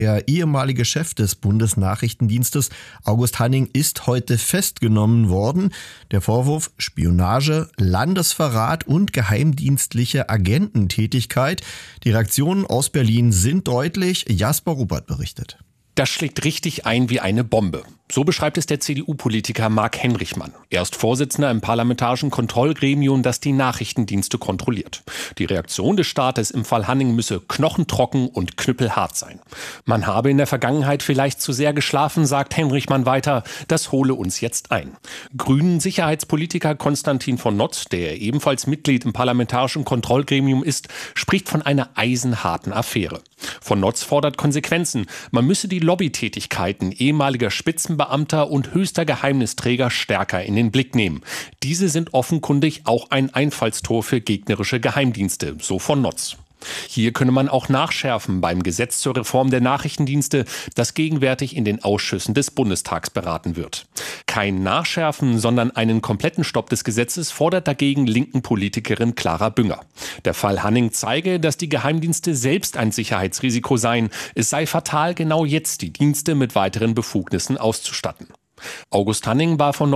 Der ehemalige Chef des Bundesnachrichtendienstes, August Hanning, ist heute festgenommen worden. Der Vorwurf: Spionage, Landesverrat und geheimdienstliche Agententätigkeit. Die Reaktionen aus Berlin sind deutlich. Jasper Ruppert berichtet. Das schlägt richtig ein wie eine Bombe. So beschreibt es der CDU-Politiker Marc Henrichmann. Er ist Vorsitzender im Parlamentarischen Kontrollgremium, das die Nachrichtendienste kontrolliert. Die Reaktion des Staates im Fall Hanning müsse knochentrocken und knüppelhart sein. Man habe in der Vergangenheit vielleicht zu sehr geschlafen, sagt Henrichmann weiter. Das hole uns jetzt ein. Grünen Sicherheitspolitiker Konstantin von Notz, der ebenfalls Mitglied im Parlamentarischen Kontrollgremium ist, spricht von einer eisenharten Affäre. Von Notz fordert Konsequenzen. Man müsse die Lobbytätigkeiten ehemaliger Spitzenbeamter und höchster Geheimnisträger stärker in den Blick nehmen. Diese sind offenkundig auch ein Einfallstor für gegnerische Geheimdienste, so von Notz. Hier könne man auch nachschärfen beim Gesetz zur Reform der Nachrichtendienste, das gegenwärtig in den Ausschüssen des Bundestags beraten wird. Kein Nachschärfen, sondern einen kompletten Stopp des Gesetzes fordert dagegen linken Politikerin Clara Bünger. Der Fall Hanning zeige, dass die Geheimdienste selbst ein Sicherheitsrisiko seien. Es sei fatal, genau jetzt die Dienste mit weiteren Befugnissen auszustatten. August Hanning war von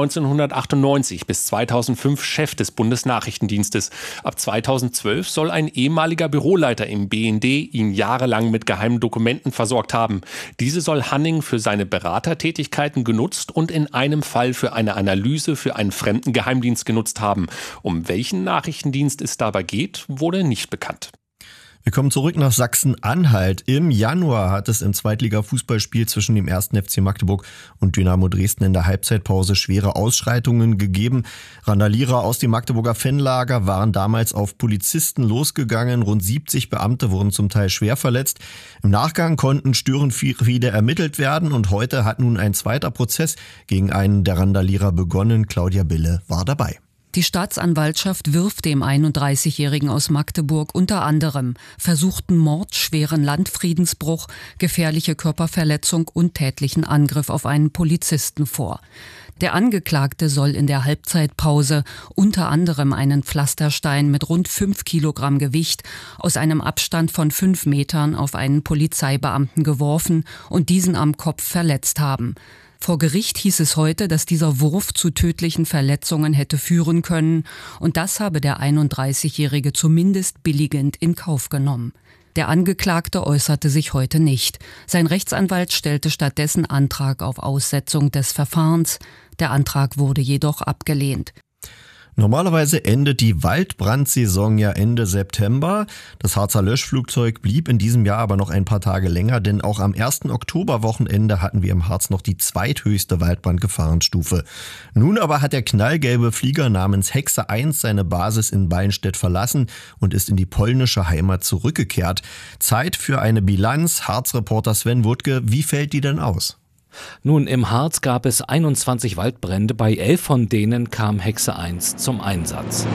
1998 bis 2005 Chef des Bundesnachrichtendienstes. Ab 2012 soll ein ehemaliger Büroleiter im BND ihn jahrelang mit geheimen Dokumenten versorgt haben. Diese soll Hanning für seine Beratertätigkeiten genutzt und in einem Fall für eine Analyse für einen fremden Geheimdienst genutzt haben. Um welchen Nachrichtendienst es dabei geht, wurde nicht bekannt. Wir kommen zurück nach Sachsen-Anhalt. Im Januar hat es im Zweitliga-Fußballspiel zwischen dem 1. FC Magdeburg und Dynamo Dresden in der Halbzeitpause schwere Ausschreitungen gegeben. Randalierer aus dem Magdeburger Fanlager waren damals auf Polizisten losgegangen. Rund 70 Beamte wurden zum Teil schwer verletzt. Im Nachgang konnten Störenfriede ermittelt werden und heute hat nun ein zweiter Prozess gegen einen der Randalierer begonnen. Claudia Bille war dabei. Die Staatsanwaltschaft wirft dem 31-Jährigen aus Magdeburg unter anderem versuchten Mord, schweren Landfriedensbruch, gefährliche Körperverletzung und tätlichen Angriff auf einen Polizisten vor. Der Angeklagte soll in der Halbzeitpause unter anderem einen Pflasterstein mit rund 5 Kilogramm Gewicht aus einem Abstand von 5 Metern auf einen Polizeibeamten geworfen und diesen am Kopf verletzt haben. Vor Gericht hieß es heute, dass dieser Wurf zu tödlichen Verletzungen hätte führen können und das habe der 31-Jährige zumindest billigend in Kauf genommen. Der Angeklagte äußerte sich heute nicht. Sein Rechtsanwalt stellte stattdessen Antrag auf Aussetzung des Verfahrens. Der Antrag wurde jedoch abgelehnt. Normalerweise endet die Waldbrandsaison ja Ende September. Das Harzer Löschflugzeug blieb in diesem Jahr aber noch ein paar Tage länger, denn auch am 1. Oktoberwochenende hatten wir im Harz noch die zweithöchste Waldbrandgefahrenstufe. Nun aber hat der knallgelbe Flieger namens Hexe 1 seine Basis in Ballenstedt verlassen und ist in die polnische Heimat zurückgekehrt. Zeit für eine Bilanz. Harz-Reporter Sven Wuttke, wie fällt die denn aus? Nun, im Harz gab es 21 Waldbrände, bei 11 von denen kam Hexe 1 zum Einsatz.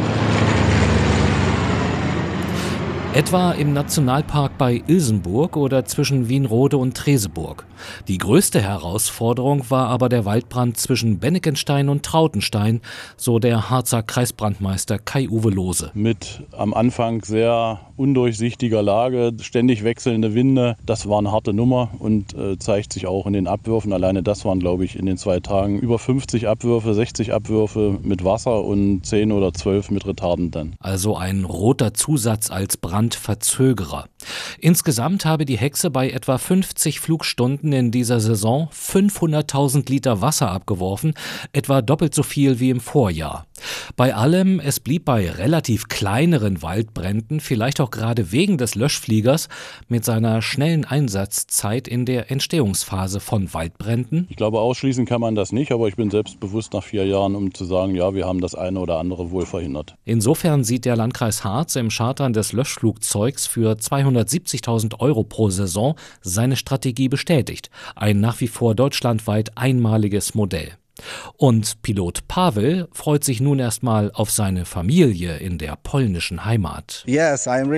Etwa im Nationalpark bei Ilsenburg oder zwischen Wienrode und Treseburg. Die größte Herausforderung war aber der Waldbrand zwischen Bennekenstein und Trautenstein, so der Harzer Kreisbrandmeister Kai-Uwe Lohse. Mit am Anfang sehr undurchsichtiger Lage, ständig wechselnde Winde, das war eine harte Nummer und zeigt sich auch in den Abwürfen. Alleine das waren, glaube ich, in den 2 Tagen über 50 Abwürfe, 60 Abwürfe mit Wasser und 10 oder 12 mit Retarden dann. Also ein roter Zusatz als Brandverzögerer. Insgesamt habe die Hexe bei etwa 50 Flugstunden in dieser Saison 500.000 Liter Wasser abgeworfen, etwa doppelt so viel wie im Vorjahr. Bei allem, es blieb bei relativ kleineren Waldbränden, vielleicht auch gerade wegen des Löschfliegers, mit seiner schnellen Einsatzzeit in der Entstehungsphase von Waldbränden. Ich glaube, ausschließen kann man das nicht, aber ich bin selbstbewusst nach 4 Jahren, um zu sagen, ja, wir haben das eine oder andere wohl verhindert. Insofern sieht der Landkreis Harz im Chartern des Löschflugzeugs für 270.000 € pro Saison seine Strategie bestätigt. Ein nach wie vor deutschlandweit einmaliges Modell. Und Pilot Pavel freut sich nun erstmal auf seine Familie in der polnischen Heimat. Ja,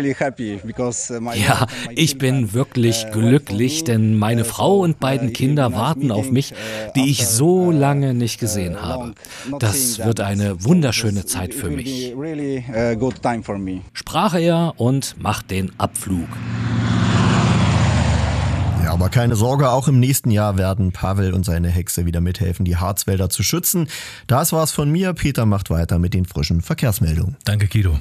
ich bin wirklich glücklich, denn meine Frau und beiden Kinder warten auf mich, die ich so lange nicht gesehen habe. Das wird eine wunderschöne Zeit für mich, sprach er und macht den Abflug. Aber keine Sorge, auch im nächsten Jahr werden Pavel und seine Hexe wieder mithelfen, die Harzwälder zu schützen. Das war's von mir. Peter macht weiter mit den frischen Verkehrsmeldungen. Danke, Guido.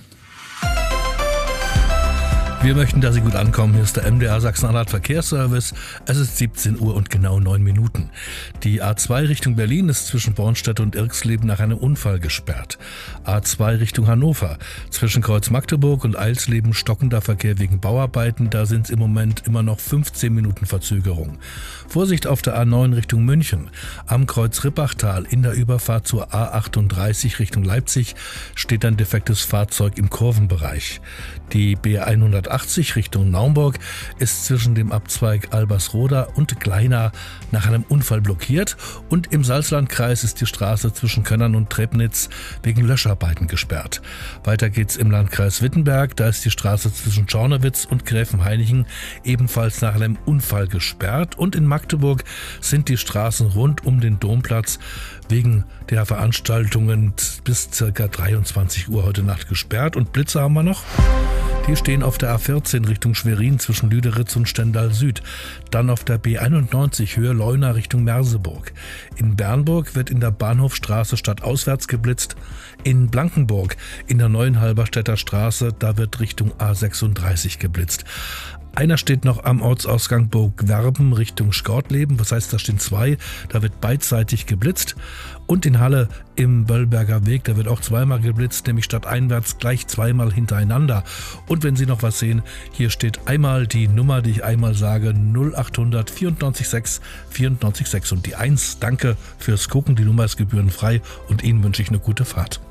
Wir möchten, dass Sie gut ankommen. Hier ist der MDR Sachsen-Anhalt Verkehrsservice. Es ist 17 Uhr und genau 9 Minuten. Die A2 Richtung Berlin ist zwischen Bornstedt und Irxleben nach einem Unfall gesperrt. A2 Richtung Hannover. Zwischen Kreuz Magdeburg und Eilsleben stockender Verkehr wegen Bauarbeiten. Da sind es im Moment immer noch 15 Minuten Verzögerung. Vorsicht auf der A9 Richtung München. Am Kreuz Rippachtal in der Überfahrt zur A38 Richtung Leipzig steht ein defektes Fahrzeug im Kurvenbereich. Die B180 Richtung Naumburg ist zwischen dem Abzweig Albersroda und Gleina nach einem Unfall blockiert und im Salzlandkreis ist die Straße zwischen Könnern und Trebnitz wegen Löscharbeiten gesperrt. Weiter geht's im Landkreis Wittenberg, da ist die Straße zwischen Schornewitz und Gräfenhainichen ebenfalls nach einem Unfall gesperrt und in Magdeburg sind die Straßen rund um den Domplatz wegen der Veranstaltungen bis ca. 23 Uhr heute Nacht gesperrt. Und Blitze haben wir noch. Die stehen auf der A14 Richtung Schwerin zwischen Lüderitz und Stendal Süd. Dann auf der B91 Höhe Leuna Richtung Merseburg. In Bernburg wird in der Bahnhofstraße stadtauswärts geblitzt. In Blankenburg in der neuen Halberstädter Straße, da wird Richtung A36 geblitzt. Einer steht noch am Ortsausgang Burgwerben Richtung Schortleben, was heißt, da stehen zwei, da wird beidseitig geblitzt. Und in Halle im Böllberger Weg, da wird auch zweimal geblitzt, nämlich stadteinwärts gleich zweimal hintereinander. Und wenn Sie noch was sehen, hier steht einmal die Nummer, die ich einmal sage, 0800 94 6 94 6 und die 1. Danke fürs Gucken, die Nummer ist gebührenfrei und Ihnen wünsche ich eine gute Fahrt.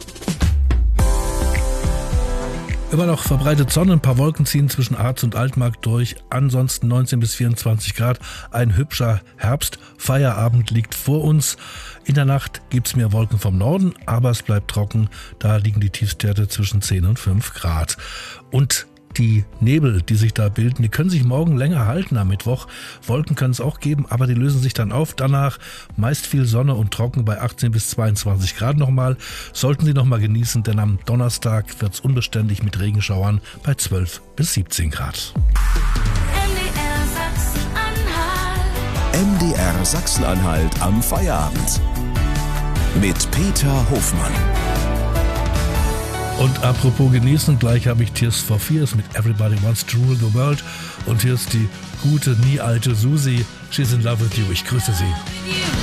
Immer noch verbreitet Sonne, ein paar Wolken ziehen zwischen Arz und Altmark durch, ansonsten 19 bis 24 Grad, ein hübscher Herbst, Feierabend liegt vor uns. In der Nacht gibt's mehr Wolken vom Norden, aber es bleibt trocken, da liegen die Tiefstwerte zwischen 10 und 5 Grad. Und die Nebel, die sich da bilden, die können sich morgen länger halten am Mittwoch. Wolken können es auch geben, aber die lösen sich dann auf. Danach meist viel Sonne und trocken bei 18 bis 22 Grad nochmal. Sollten Sie nochmal genießen, denn am Donnerstag wird es unbeständig mit Regenschauern bei 12 bis 17 Grad. MDR Sachsen-Anhalt am Feierabend. Mit Peter Hofmann. Und apropos genießen, gleich habe ich Tears for Fears mit Everybody Wants to Rule the World. Und hier ist die gute, nie alte Susi. She's in love with you. Ich grüße Sie.